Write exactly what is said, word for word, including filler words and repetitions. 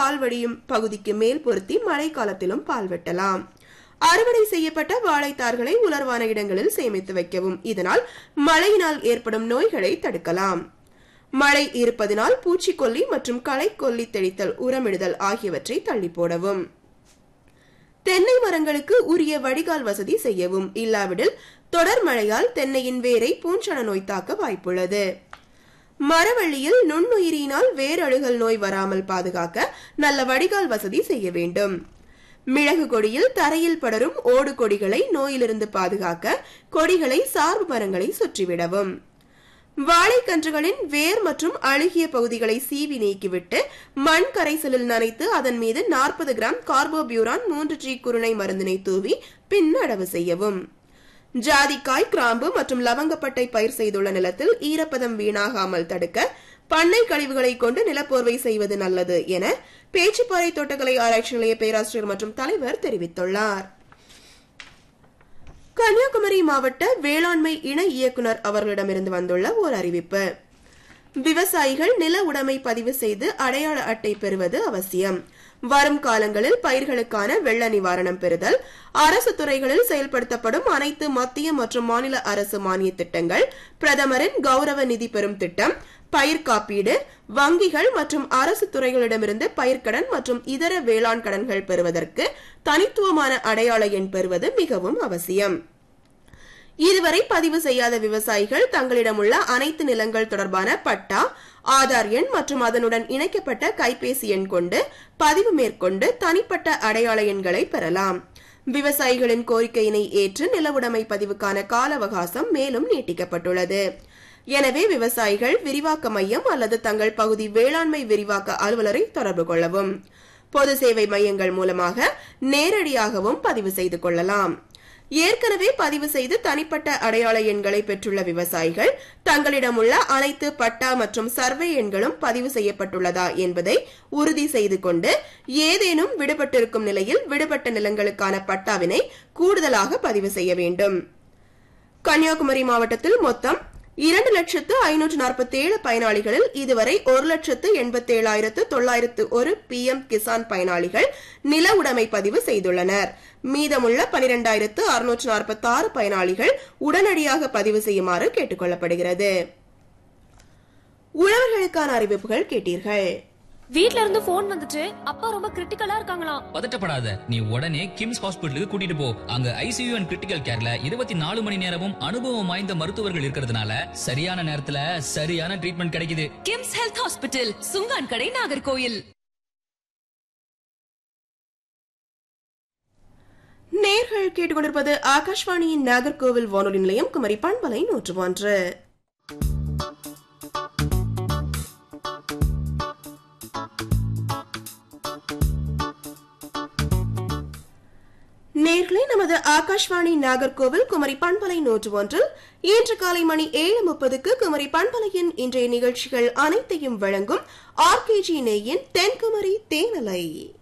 பால் வடியும் பகுதிக்கு மேல் பொருத்தி மழை காலத்திலும் பால் வெட்டலாம். அறுவடை செய்யப்பட்ட வாழைத்தார்களை உலர்வான இடங்களில் சேமித்து வைக்கவும். இதனால் மழையினால் ஏற்படும் நோய்களை தடுக்கலாம். மழை இருப்பதனால் பூச்சிக்கொல்லி மற்றும் களை கொல்லி தெளித்தல், உரமிடுதல் ஆகியவற்றை தள்ளி போடவும். தென்னை மரங்களுக்கு உரிய வடிகால் வசதி செய்யவும். இல்லாவிடில் தொடர் மழையால் தென்னையின் வேரை பூஞ்சண நோய் தாக்க வாய்ப்புள்ளது. மரவள்ளியில் நுண்ணுயிரினால் வேரழுகல் நோய் வராமல் பாதுகாக்க நல்ல வடிகால் வசதி செய்ய வேண்டும். மிளகு கொடியில் தரையில் படரும் ஓடு கொடிகளை நோயிலிருந்து பாதுகாக்க கொடிகளை சார்பு மரங்களை சுற்றிவிடவும். வாழைக்கன்றுகளின் வேர் மற்றும் அழுகிய பகுதிகளை சீவி நீக்கிவிட்டு மண் கரைசலில் நனைத்து அதன் மீது நாற்பது கிராம் கார்போபியூரான் மூன்று ஜி குருணை மருந்தினை தூவி பின் நடவு செய்யவும். ஜாதிக்காய், கிராம்பு மற்றும் லவங்கப்பட்டை பயிர் செய்துள்ள நிலத்தில் ஈரப்பதம் வீணாகாமல் தடுக்க பண்ணை கழிவுகளை கொண்டு நிலப்போர்வை செய்வது நல்லது என பேச்சுப்பாறை தோட்டக்கலை ஆராய்ச்சி நிலைய பேராசிரியர் மற்றும் தலைவர் தெரிவித்துள்ளார். கன்னியாகுமரி மாவட்ட வேளாண்மை இணை இயக்குநர் அவர்களிடமிருந்து வந்துள்ள ஓர் அறிவிப்பு. விவசாயிகள் நில உடைமை பதிவு செய்து அடையாள அட்டை பெறுவது அவசியம். வரும் காலங்களில் பயிர்களுக்கான வெள்ள நிவாரணம் பெறுதல், அரசு துறைகளில் செயல்படுத்தப்படும் அனைத்து மத்திய மற்றும் மாநில அரசு மானிய திட்டங்கள், பிரதமரின் கௌரவ நிதி பெறும் திட்டம், பயிர் காப்பீடு, வங்கிகள் மற்றும் அரசு துறைகளிடமிருந்து பயிர்க்கடன் மற்றும் இதர வேளாண் கடன்கள் பெறுவதற்கு தனித்துவமான அடையாள எண் பெறுவது மிகவும் அவசியம். இதுவரை பதிவு செய்யாத விவசாயிகள் தங்களிடம் உள்ள அனைத்து நிலங்கள் தொடர்பான பட்டா, ஆதார் எண் மற்றும் அதனுடன் இணைக்கப்பட்ட கைபேசி எண் கொண்டு பதிவு மேற்கொண்டு தனிப்பட்ட அடையாள எண்களை பெறலாம். விவசாயிகளின் கோரிக்கையினை ஏற்று நிலவுடைமை பதிவுக்கான கால அவகாசம் மேலும் நீட்டிக்கப்பட்டுள்ளது. எனவே விவசாயிகள் விரிவாக்க மையம் அல்லது தங்கள் பகுதி வேளாண்மை விரிவாக்க அலுவலரை தொடர்பு கொள்ளவும். பொது சேவை மையங்கள் மூலமாக நேரடியாகவும் பதிவு செய்து கொள்ளலாம். ஏற்கனவே பதிவு செய்து தனிப்பட்ட அடையாள எண்களை பெற்றுள்ள விவசாயிகள் தங்களிடம் உள்ள அனைத்து பட்டா மற்றும் சர்வே எண்களும் பதிவு செய்யப்பட்டுள்ளதா என்பதை உறுதி செய்து கொண்டு ஏதேனும் விடுபட்டிருக்கும் நிலையில் விடுபட்ட நிலங்களுக்கான பட்டாவினை கூடுதலாக பதிவு செய்ய வேண்டும். கன்னியாகுமரி மாவட்டத்தில் மொத்தம் இரண்டு லட்சத்து ஐநூற்று நாற்பத்தி ஏழு பயனாளிகளில் இதுவரை ஒரு லட்சத்து எண்பத்தி ஏழாயிரத்து தொள்ளாயிரத்து ஒரு பி எம் கிசான் பயனாளிகள் நில உடைமை பதிவு செய்துள்ளனர். மீதமுள்ள பனிரெண்டாயிரத்து அறுநூற்று நாற்பத்தி ஆறு பயனாளிகள் உடனடியாக பதிவு செய்யுமாறு கேட்டுக் கொள்ளப்படுகிறது. உழவர்களுக்கான அறிவிப்புகள் கேட்டீர்கள். வீட்ல இருந்து போன் வந்துச்சு, அப்பா ரொம்ப கிரிட்டிக்கலா இருக்காங்களாம். பதட்டப்படாத, நீ உடனே கிம்ஸ் ஹாஸ்பிடலுக்கு கூட்டிட்டு போ. அங்க ஐசியூ அண்ட் கிரிட்டிக்கல் கேர்ல இருபத்தி நாலு மணி நேரமும் அனுபவம் வாய்ந்த மருத்துவர்கள் இருக்கிறதுனால சரியான நேரத்துல சரியான ட்ரீட்மெண்ட் கிடைக்குது. கிம்ஸ் ஹெல்த் ஹாஸ்பிடல், சுங்கான் கடை, நாகர்கோயில். நேர்கள் கேட்டுக்கொண்டிருப்பது ஆகாஷ்வாணியின் நாகர்கோவில் வானொலி நிலையம், குமரி பண்பலை நூற்று ஒன்று. நேர்களே, நமது ஆகாஷ்வாணி நாகர்கோவில் குமரி பண்பலை நூற்று ஒன்றில் இன்று காலை மணி ஏழு முப்பதுக்கு குமரி பண்பலையின் இன்றைய நிகழ்ச்சிகள் அனைத்தையும் வழங்கும் ஆர்கேஜி நேயின் தென்குமரி தேனலை.